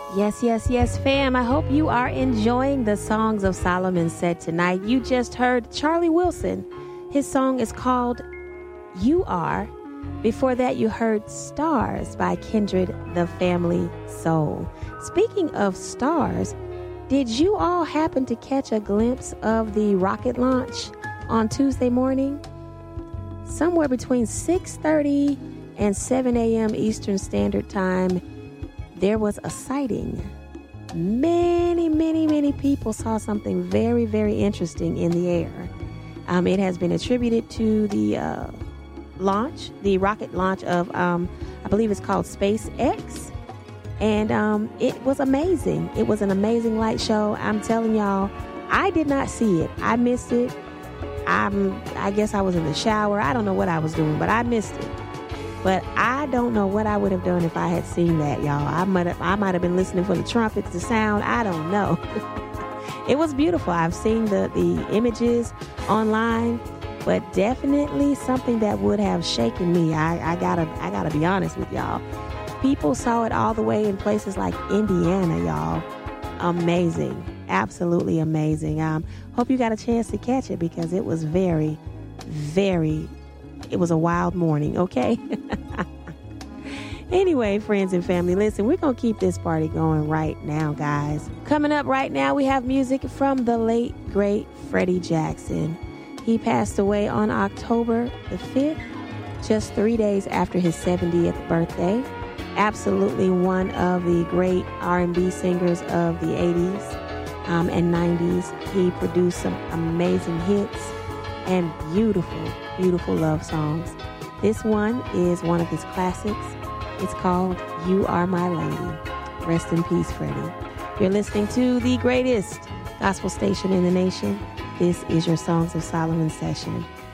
Yes, yes, yes, fam. I hope you are enjoying the Songs of Solomon set tonight. You just heard Charlie Wilson. His song is called You Are. Before that, you heard Stars by Kindred the Family Soul. Speaking of stars, did you all happen to catch a glimpse of the rocket launch on Tuesday morning? Somewhere between 6:30 and 7 a.m. Eastern Standard Time, there was a sighting. Many people saw something very, very interesting in the air. It has been attributed to the rocket launch of, I believe it's called SpaceX. And it was amazing. It was an amazing light show. I'm telling y'all, I did not see it. I missed it. I guess I was in the shower. I don't know what I was doing, but I missed it. But I don't know what I would have done if I had seen that, y'all. I might have been listening for the trumpets, the sound. I don't know. It was beautiful. I've seen the images online, but definitely something that would have shaken me. I gotta be honest with y'all. People saw it all the way in places like Indiana, y'all. Amazing. Absolutely amazing. Hope you got a chance to catch it because it was very, it was a wild morning, okay? Anyway, friends and family, listen, we're going to keep this party going right now, guys. Coming up right now, we have music from the late, great Freddie Jackson. He passed away on October the 5th, just 3 days after his 70th birthday. Absolutely one of the great R&B singers of the 80s and 90s. He produced some amazing hits and beautiful love songs. This one is one of his classics. It's called You Are My Lady. Rest in peace, Freddie. You're listening to the greatest gospel station in the nation. This is your Songs of Solomon session.